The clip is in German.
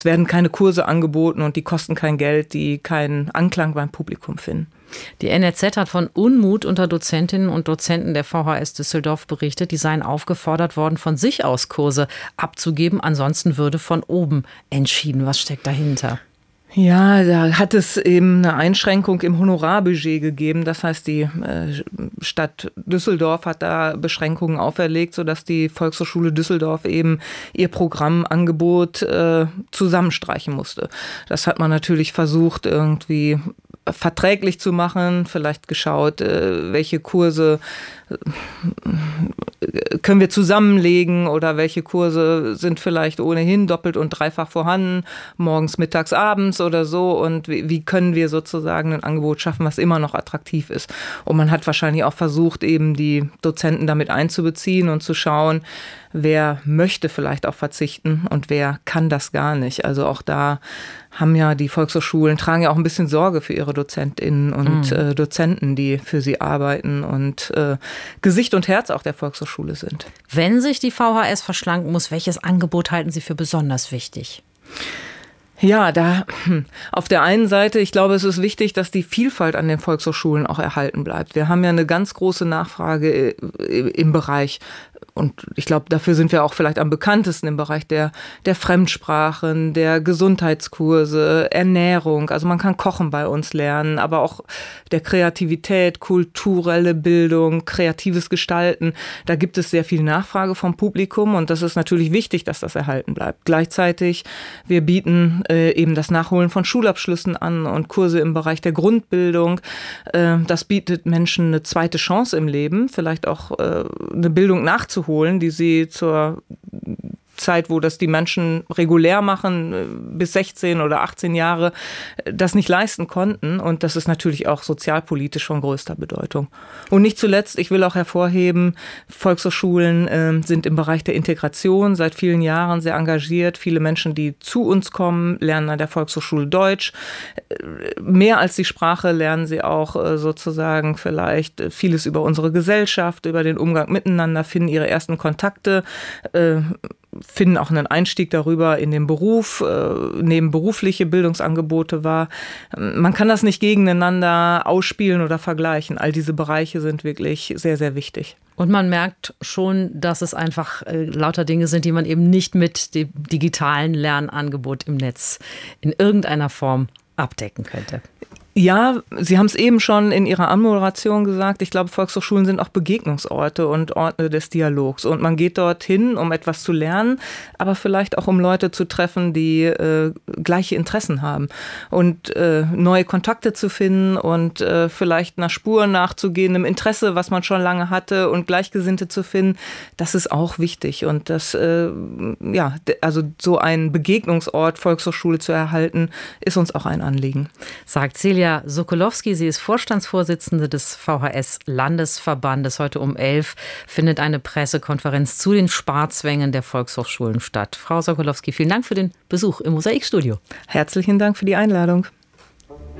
Es werden keine Kurse angeboten und die kosten kein Geld, die keinen Anklang beim Publikum finden. Die NRZ hat von Unmut unter Dozentinnen und Dozenten der VHS Düsseldorf berichtet. Die seien aufgefordert worden, von sich aus Kurse abzugeben. Ansonsten würde von oben entschieden. Was steckt dahinter? Ja, da hat es eben eine Einschränkung im Honorarbudget gegeben. Das heißt, die Stadt Düsseldorf hat da Beschränkungen auferlegt, sodass die Volkshochschule Düsseldorf eben ihr Programmangebot zusammenstreichen musste. Das hat man natürlich versucht, irgendwie verträglich zu machen, vielleicht geschaut, welche Kurse können wir zusammenlegen oder welche Kurse sind vielleicht ohnehin doppelt und dreifach vorhanden, morgens, mittags, abends oder so, und wie können wir sozusagen ein Angebot schaffen, was immer noch attraktiv ist. Und man hat wahrscheinlich auch versucht, eben die Dozenten damit einzubeziehen und zu schauen, wer möchte vielleicht auch verzichten und wer kann das gar nicht. Also auch da haben ja die Volkshochschulen, tragen ja auch ein bisschen Sorge für ihre DozentInnen und Dozenten, die für sie arbeiten und Gesicht und Herz auch der Volkshochschule sind. Wenn sich die VHS verschlanken muss, welches Angebot halten Sie für besonders wichtig? Ja, da auf der einen Seite, ich glaube, es ist wichtig, dass die Vielfalt an den Volkshochschulen auch erhalten bleibt. Wir haben ja eine ganz große Nachfrage im Bereich, und ich glaube, dafür sind wir auch vielleicht am bekanntesten im Bereich der Fremdsprachen, der Gesundheitskurse, Ernährung. Also man kann Kochen bei uns lernen, aber auch der Kreativität, kulturelle Bildung, kreatives Gestalten. Da gibt es sehr viel Nachfrage vom Publikum und das ist natürlich wichtig, dass das erhalten bleibt. Gleichzeitig, wir bieten eben das Nachholen von Schulabschlüssen an und Kurse im Bereich der Grundbildung. Das bietet Menschen eine zweite Chance im Leben, vielleicht auch eine Bildung nachzuholen, die sie zur Zeit, wo das die Menschen regulär machen, bis 16 oder 18 Jahre, das nicht leisten konnten. Und das ist natürlich auch sozialpolitisch von größter Bedeutung. Und nicht zuletzt, ich will auch hervorheben, Volkshochschulen sind im Bereich der Integration seit vielen Jahren sehr engagiert. Viele Menschen, die zu uns kommen, lernen an der Volkshochschule Deutsch. Mehr als die Sprache lernen sie auch sozusagen vielleicht vieles über unsere Gesellschaft, über den Umgang miteinander, finden ihre ersten Kontakte, finden auch einen Einstieg darüber in den Beruf, nehmen berufliche Bildungsangebote wahr. Man kann das nicht gegeneinander ausspielen oder vergleichen. All diese Bereiche sind wirklich sehr, sehr wichtig. Und man merkt schon, dass es einfach lauter Dinge sind, die man eben nicht mit dem digitalen Lernangebot im Netz in irgendeiner Form abdecken könnte. Ja, Sie haben es eben schon in Ihrer Anmoderation gesagt. Ich glaube, Volkshochschulen sind auch Begegnungsorte und Orte des Dialogs. Und man geht dorthin, um etwas zu lernen, aber vielleicht auch, um Leute zu treffen, die gleiche Interessen haben. Und neue Kontakte zu finden und vielleicht einer Spur nachzugehen, einem Interesse, was man schon lange hatte, und Gleichgesinnte zu finden, das ist auch wichtig. Und das, also so ein Begegnungsort, Volkshochschule zu erhalten, ist uns auch ein Anliegen. Sagt Celia Sokolowski, sie ist Vorstandsvorsitzende des VHS-Landesverbandes. Heute um 11 findet eine Pressekonferenz zu den Sparzwängen der Volkshochschulen statt. Frau Sokolowski, vielen Dank für den Besuch im Mosaikstudio. Herzlichen Dank für die Einladung.